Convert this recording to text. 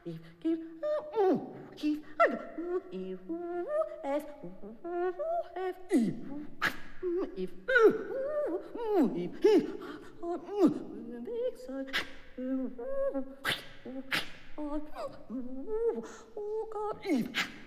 if give if I if as if big side oh God if